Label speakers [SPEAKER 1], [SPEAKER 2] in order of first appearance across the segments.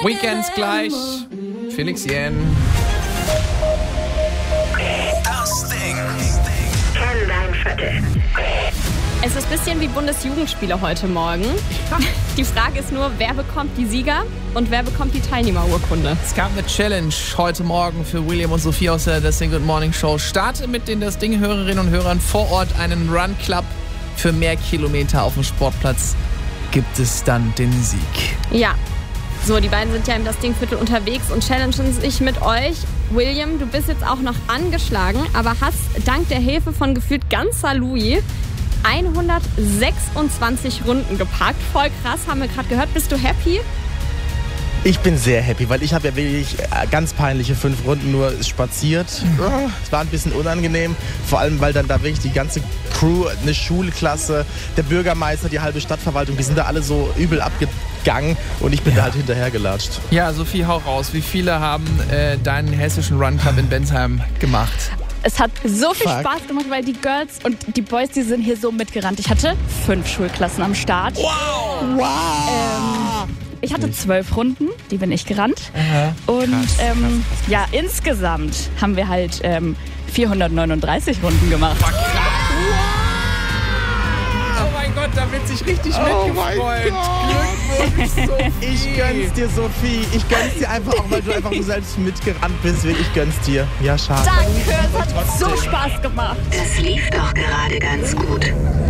[SPEAKER 1] Weekends gleich. Felix Jen.
[SPEAKER 2] Das Ding.
[SPEAKER 3] Kenn dein Viertel.
[SPEAKER 4] Es ist ein bisschen wie Bundesjugendspiele heute Morgen. Die Frage ist nur, wer bekommt die Sieger und wer bekommt die Teilnehmerurkunde?
[SPEAKER 1] Es gab eine Challenge heute Morgen für William und Sophie aus der Das Ding Good Morning Show. Starte mit den Das Ding Hörerinnen und Hörern vor Ort einen Run Club für mehr Kilometer auf dem Sportplatz. Gibt es dann den Sieg?
[SPEAKER 4] Ja. So, die beiden sind ja im Das Ding-Viertel unterwegs und challengen sich mit euch. William, du bist jetzt auch noch angeschlagen, aber hast dank der Hilfe von gefühlt ganz Louis 126 Runden gepackt. Voll krass, haben wir gerade gehört. Bist du happy?
[SPEAKER 5] Ich bin sehr happy, weil ich habe ja wirklich ganz peinliche 5 Runden nur spaziert. Es war ein bisschen unangenehm, vor allem weil dann da wirklich die ganze Crew, eine Schulklasse, der Bürgermeister, die halbe Stadtverwaltung, die sind da alle so übel abgegangen und ich bin da halt hinterhergelatscht.
[SPEAKER 1] Ja, Sophie, hau raus. Wie viele haben deinen hessischen Run Club in Bensheim gemacht?
[SPEAKER 6] Es hat so viel Spaß gemacht, weil die Girls und die Boys, die sind hier so mitgerannt. Ich hatte 5 Schulklassen am Start.
[SPEAKER 5] Wow!
[SPEAKER 6] Ich hatte 12 Runden, die bin ich gerannt. Und
[SPEAKER 1] krass.
[SPEAKER 6] ja, insgesamt haben wir halt 439 Runden gemacht.
[SPEAKER 1] Oh mein Gott, da wird sich richtig mitgefreut. Glückwunsch, Sophie.
[SPEAKER 5] Ich gönn's dir, Sophie. Ich gönn's dir einfach auch, weil du einfach so selbst mitgerannt bist. Ich gönn's dir. Ja, schade.
[SPEAKER 6] Danke, es hat so Spaß gemacht.
[SPEAKER 3] Das lief doch gerade ganz gut.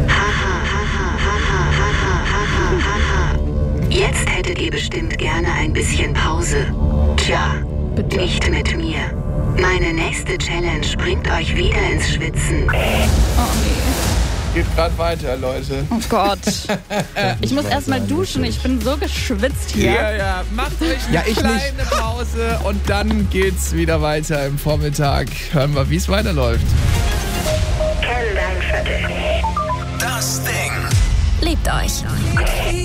[SPEAKER 3] Ha. Jetzt hättet ihr bestimmt gerne ein bisschen Pause. Tja, nicht mit mir. Meine nächste Challenge bringt euch wieder ins Schwitzen.
[SPEAKER 1] Geht gerade weiter, Leute.
[SPEAKER 6] Oh Gott. Ich muss erst mal duschen. Ich bin so geschwitzt hier.
[SPEAKER 1] Ja. Macht euch eine
[SPEAKER 5] ich
[SPEAKER 1] kleine
[SPEAKER 5] nicht.
[SPEAKER 1] Pause und dann geht's wieder weiter im Vormittag. Hören wir, wie es weiterläuft.
[SPEAKER 3] Kenn dein Viertel.
[SPEAKER 2] Das Ding.
[SPEAKER 7] Liebt euch.